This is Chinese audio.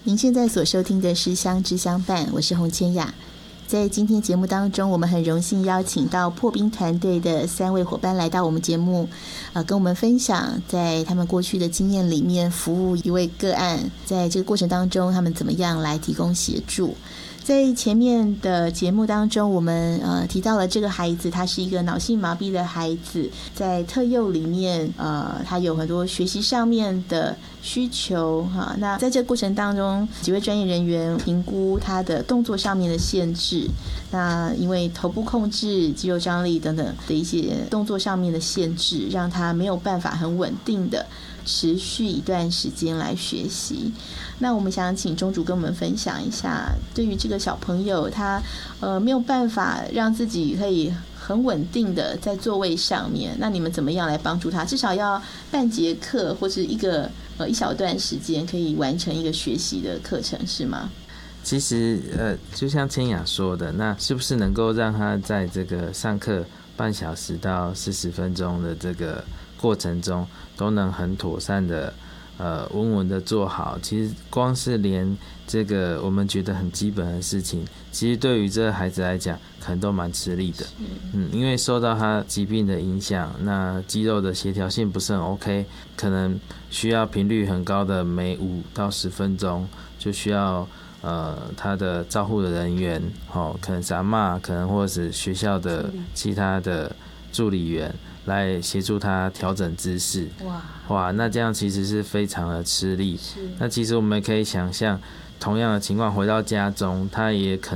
您现在所收听的是相知相伴，我是洪千雅。在今天节目当中，我们很荣幸邀请到破冰团队的3位伙伴来到我们节目，跟我们分享在他们过去的经验里面服务一位个案，在这个过程当中他们怎么样来提供协助。在前面的节目当中，我们提到了这个孩子，他是一个脑性麻痹的孩子，在特幼里面，他有很多学习上面的需求哈。那在这个过程当中，几位专业人员评估他的动作上面的限制，那因为头部控制、肌肉张力等等的一些动作上面的限制，让他没有办法很稳定的持续一段时间来学习。那我们想请钟主跟我们分享一下，对于这个小朋友他没有办法让自己可以很稳定的在座位上面，那你们怎么样来帮助他？至少要半节课或是一小段时间可以完成一个学习的课程，是吗？ 其实就像千雅说的，那是不是能够让他在这个上课半小时到40分钟的这个过程中都能很妥善的稳稳的做好？其实光是连这个我们觉得很基本的事情，其实对于这个孩子来讲可能都蛮吃力的。因为受到他疾病的影响，那肌肉的协调性不是很 OK， 可能需要频率很高的每5到10分钟就需要他的照护的人员，可能是阿嬷，可能或者是学校的其他的助理员来协助他调整姿势。哇，那这样其实是非常的吃力。那其实我们可以想象，同样的情况回到家中，他也可